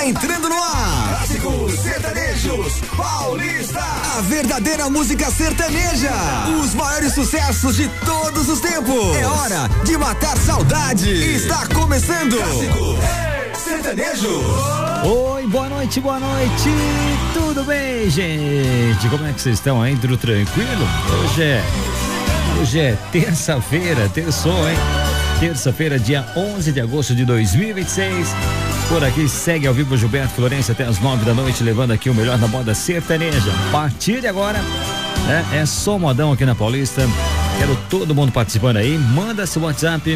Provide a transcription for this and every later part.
Está entrando no ar. Clássicos Sertanejos Paulista. A verdadeira música sertaneja. Os maiores sucessos de todos os tempos. É hora de matar saudade. Está começando. Clássicos Sertanejos. Oi, boa noite. Tudo bem, gente? Como é que vocês estão aí? Tudo tranquilo? Hoje é terça-feira, terçou, hein? Terça-feira, dia 11 de agosto de 2026. Por aqui segue ao vivo Gilberto Florencio até as 9 da noite, levando aqui o melhor da moda sertaneja. A partir de agora, é só modão aqui na Paulista. Quero todo mundo participando aí. Manda seu WhatsApp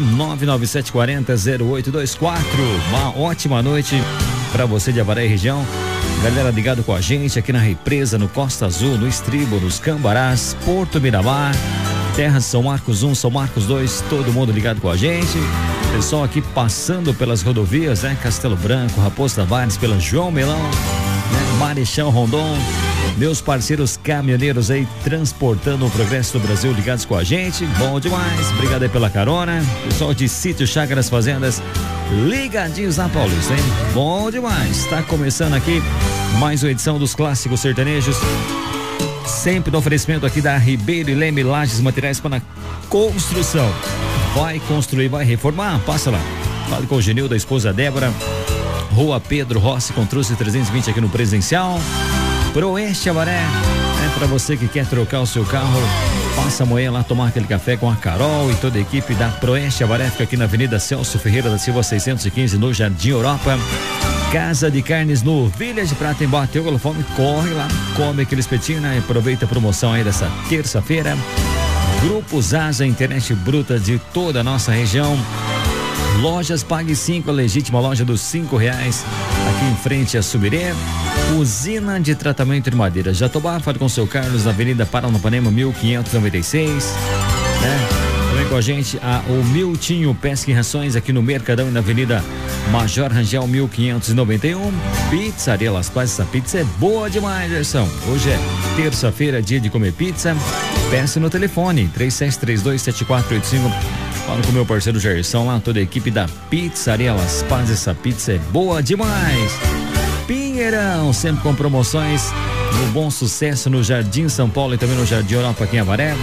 997400824. Uma ótima noite para você de Avaré e região. Galera ligado com a gente aqui na Represa, no Costa Azul, no Estribo, nos Cambarás, Porto Miramar, Terra São Marcos 1, São Marcos 2, todo mundo ligado com a gente. Pessoal aqui passando pelas rodovias, Castelo Branco, Raposo Tavares, pela João Melão, Marechal Rondon. Meus parceiros caminhoneiros aí transportando o progresso do Brasil ligados com a gente. Bom demais, obrigado aí pela carona. Pessoal de Sítio Chácaras Fazendas ligadinhos na Paulista, hein? Bom demais, está começando aqui mais uma edição dos Clássicos Sertanejos. Sempre no oferecimento aqui da Ribeiro e Leme Lajes, materiais para construção. Vai construir, vai reformar? Passa lá. Fale com o Genil, da esposa Débora. Rua Pedro Rossi, com Truce 320 aqui no Presidencial. Proeste Avaré, para você que quer trocar o seu carro, passa amanhã lá tomar aquele café com a Carol e toda a equipe da Proeste Avaré, fica aqui na Avenida Celso Ferreira da Silva 615, no Jardim Europa. Casa de Carnes no Village Prata, em Bateu pela fome, corre lá, come aquele espetinho, e aproveita a promoção aí dessa terça-feira. Grupo Zaza, internet bruta de toda a nossa região. Lojas Pague 5, a legítima loja dos R$5, aqui em frente a Subirê. Usina de tratamento de madeira Jatobá, fale com o seu Carlos na Avenida Paranapanema 1596, Também com a gente o Miltinho Pesca e Rações aqui no Mercadão e na Avenida Major Rangel 1591. Pizzaria Las Pazes, essa pizza é boa demais, Gerson. Hoje é terça-feira, dia de comer pizza. Peça no telefone 37327485. Fala com o meu parceiro Gerson lá, toda a equipe da Pizzaria Las Pazes, essa pizza é boa demais. Pinheirão, sempre com promoções no Bom Sucesso, no Jardim São Paulo e também no Jardim Europa aqui em Avaré,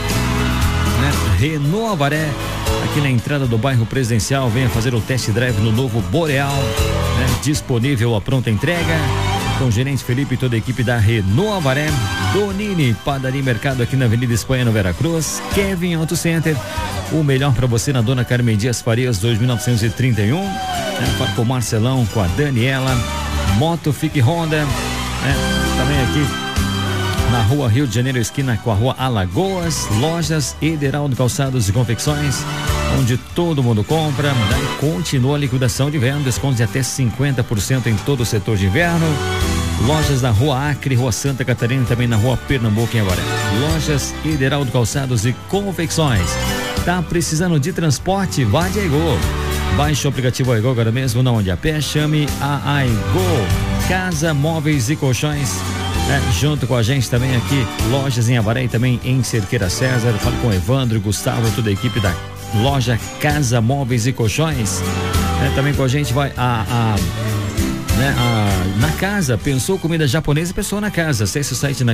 Renault Avaré, aqui na entrada do bairro Presidencial. Venha fazer o test drive no novo Boreal, disponível a pronta entrega, com o gerente Felipe e toda a equipe da Renault Avaré. Donini Padaria e Mercado aqui na Avenida Espanha, no Veracruz. Kevin Auto Center, o melhor para você na Dona Carmen Dias Farias 2931. Fala com o Marcelão, com a Daniela. Moto Fique Honda, também aqui na Rua Rio de Janeiro, esquina com a Rua Alagoas. Lojas Ederaldo Calçados e Confecções, onde todo mundo compra. Daí continua a liquidação de inverno, descontos de até 50% em todo o setor de inverno. Lojas na Rua Acre, Rua Santa Catarina, também na Rua Pernambuco em Avaré. Lojas Ederaldo Calçados e Confecções. Tá precisando de transporte? Vá de Aigô. Baixe o aplicativo Aigô agora mesmo, não ande a pé, chame a Aigô. Casa, móveis e colchões, junto com a gente também aqui, lojas em Avaré e também em Cerqueira César. Fala com o Evandro, Gustavo, toda a equipe da loja Casa, Móveis e Colchões. Também com a gente vai na casa, pensou comida japonesa, pessoa na casa. Acesse o site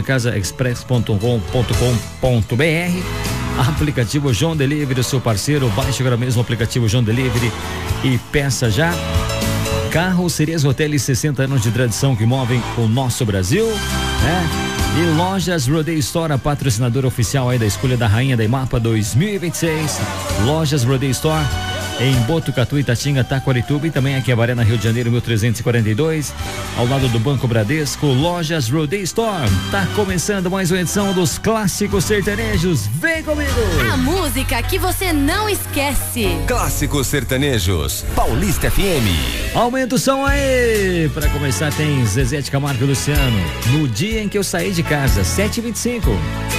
nacasaexpress.com.br. Aplicativo João Delivery, o seu parceiro. Baixe agora mesmo o aplicativo João Delivery e peça já. Carro Ceres Hotéis, 60 anos de tradição que movem o nosso Brasil, E Lojas Rodeio Store, a patrocinadora oficial aí da escolha da Rainha da Imapa 2026. Lojas Rodeio Store em Botucatu, Itatinga, Taquarituba e também aqui em Avaré, na Rio de Janeiro 1342, ao lado do Banco Bradesco. Lojas Rodeio Store. Tá começando mais uma edição dos Clássicos Sertanejos. Vem comigo! A música que você não esquece. Clássicos Sertanejos Paulista FM. Aumenta o som aí! Para começar tem Zezé de Camargo e Luciano. No dia em que eu saí de casa, 7h25.